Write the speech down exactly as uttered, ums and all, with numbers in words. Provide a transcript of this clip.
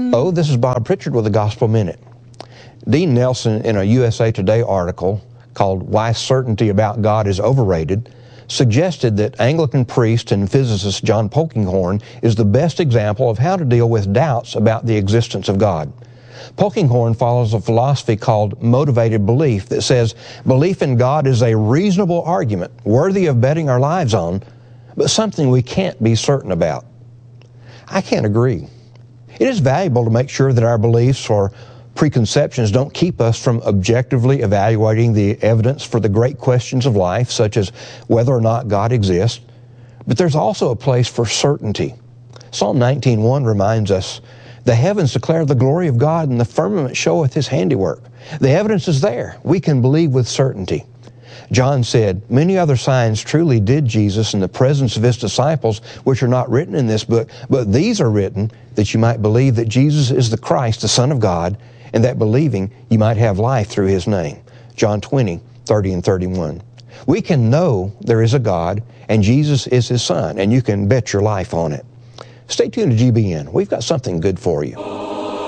Hello, this is Bob Pritchard with the Gospel Minute. Dean Nelson, in a U S A Today article called Why Certainty About God is Overrated, suggested that Anglican priest and physicist John Polkinghorne is the best example of how to deal with doubts about the existence of God. Polkinghorne follows a philosophy called motivated belief that says belief in God is a reasonable argument worthy of betting our lives on, but something we can't be certain about. I can't agree. It is valuable to make sure that our beliefs or preconceptions don't keep us from objectively evaluating the evidence for the great questions of life, such as whether or not God exists. But there's also a place for certainty. Psalm nineteen one reminds us, "The heavens declare the glory of God, and the firmament showeth His handiwork." The evidence is there. We can believe with certainty. John said, "Many other signs truly did Jesus in the presence of His disciples, which are not written in this book, but these are written that you might believe that Jesus is the Christ, the Son of God, and that believing you might have life through His name." John twenty, thirty and thirty-one. We can know there is a God, and Jesus is His Son, and you can bet your life on it. Stay tuned to G B N. We've got something good for you.